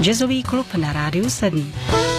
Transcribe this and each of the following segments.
Jazzový klub na Rádiu 7.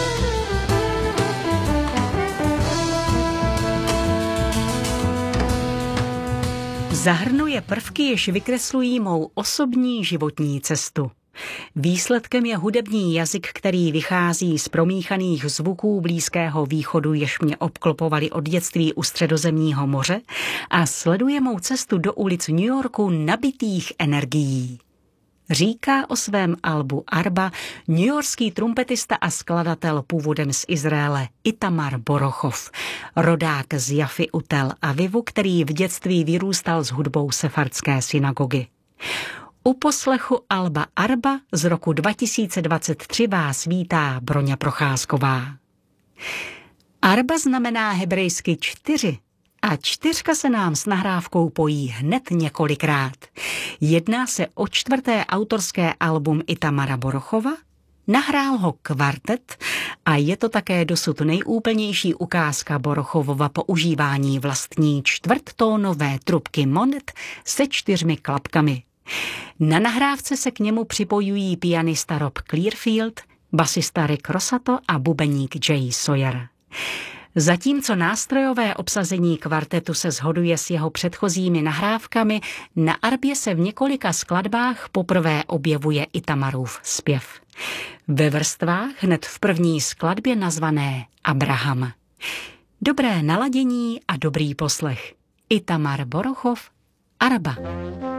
Zahrnuje prvky, jež vykreslují mou osobní životní cestu. Výsledkem je hudební jazyk, který vychází z promíchaných zvuků Blízkého východu, jež mě obklopovali od dětství u Středozemního moře, a sleduje mou cestu do ulic New Yorku nabitých energií. Říká o svém albu Arba newyorský trumpetista a skladatel původem z Izraele Itamar Borochov, rodák z Jafy u Tel Avivu, který v dětství vyrůstal s hudbou sefardské synagogy. U poslechu alba Arba z roku 2023 vás vítá Broňa Procházková. Arba znamená hebrejsky 4 a 4 se nám s nahrávkou pojí hned několikrát. Jedná se o 4. autorské album Itamara Borochova, nahrál ho kvartet a je to také dosud nejúplnější ukázka Borochovova používání vlastní čtvrttónové trubky Monet se 4 klapkami. Na nahrávce se k němu připojují pianista Rob Clearfield, basista Rick Rosato a bubeník Jay Sawyer. Zatímco nástrojové obsazení kvartetu se shoduje s jeho předchozími nahrávkami, na Arbě se v několika skladbách poprvé objevuje Itamarův zpěv. Ve vrstvách hned v první skladbě nazvané Abraham. Dobré naladění a dobrý poslech. Itamar Borochov, Arba.